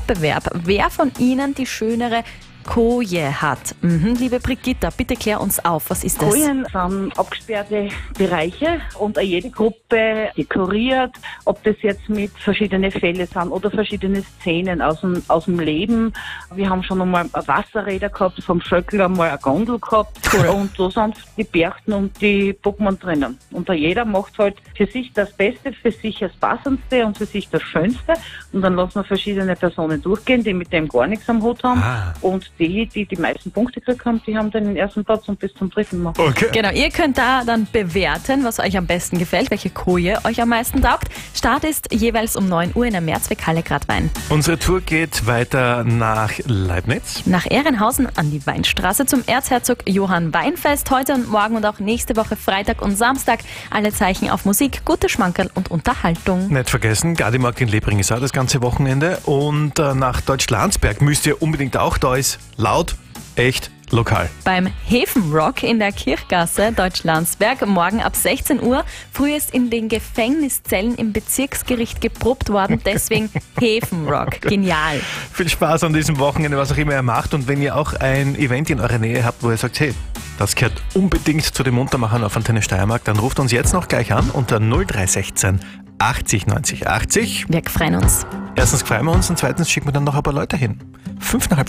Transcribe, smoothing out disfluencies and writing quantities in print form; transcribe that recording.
Wettbewerb, wer von Ihnen die schönere Koje hat. Liebe Brigitta, bitte klär uns auf, was ist das? Kojen sind abgesperrte Bereiche und jede Gruppe dekoriert, ob das jetzt mit verschiedenen Fällen sind oder verschiedene Szenen aus dem Leben. Wir haben schon einmal Wasserräder gehabt, vom Schöckl einmal eine Gondel gehabt. Cool. Und da sind die Berchten und die Pokémon drinnen. Und jeder macht halt für sich das Beste, für sich das Passendste und für sich das Schönste. Und dann lassen wir verschiedene Personen durchgehen, die mit dem gar nichts am Hut haben. Und die meisten Punkte gekriegt haben, die haben dann den ersten Platz und bis zum dritten machen. Okay. Genau, ihr könnt da dann bewerten, was euch am besten gefällt, welche Koje euch am meisten taugt. Start ist jeweils um 9 Uhr in der Mehrzweck-Halle Gradwein. Unsere Tour geht weiter nach Leibniz. Nach Ehrenhausen an die Weinstraße zum Erzherzog Johann Weinfest. Heute und morgen und auch nächste Woche Freitag und Samstag. Alle Zeichen auf Musik, gute Schmankerl und Unterhaltung. Nicht vergessen, Gardimarkt in Lebring ist auch das ganze Wochenende. Und nach Deutschlandsberg müsst ihr unbedingt auch, da ist laut, echt, lokal. Beim Häfenrock in der Kirchgasse Deutschlandsberg morgen ab 16 Uhr. Früh ist in den Gefängniszellen im Bezirksgericht geprobt worden, deswegen Häfenrock. Genial. Viel Spaß an diesem Wochenende, was auch immer ihr macht. Und wenn ihr auch ein Event in eurer Nähe habt, wo ihr sagt, hey, das gehört unbedingt zu den Muntermachern auf Antenne Steiermark, dann ruft uns jetzt noch gleich an unter 0316 80 90 80. Wir freuen uns. Erstens freuen wir uns und zweitens schicken wir dann noch ein paar Leute hin. 5,5